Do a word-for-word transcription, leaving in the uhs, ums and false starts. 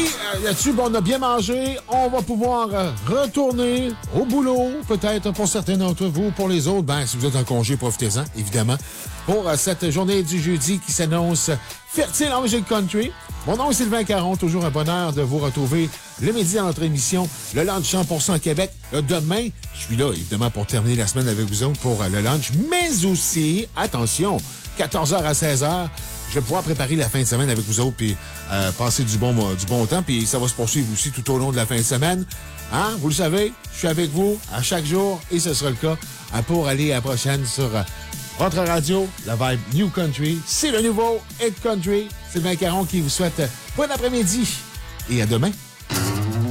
euh, là-dessus, bon, on a bien mangé. On va pouvoir euh, retourner au boulot, peut-être pour certains d'entre vous. Pour les autres, ben, si vous êtes en congé, profitez-en, évidemment, pour euh, cette journée du jeudi qui s'annonce fertile en musique country. Mon nom est Sylvain Caron, toujours un bonheur de vous retrouver le midi dans notre émission, le lunch cent pour cent Québec. Euh, demain, je suis là, évidemment, pour terminer la semaine avec vous autres pour euh, le lunch, mais aussi, attention, quatorze heures à seize heures, je vais pouvoir préparer la fin de semaine avec vous autres puis euh, passer du bon, du bon temps. Puis ça va se poursuivre aussi tout au long de la fin de semaine. Hein? Vous le savez, je suis avec vous à chaque jour et ce sera le cas hein, pour aller à la prochaine sur euh, votre radio, la vibe New Country. C'est le nouveau Hit Country. Sylvain Caron qui vous souhaite euh, bon après-midi et à demain.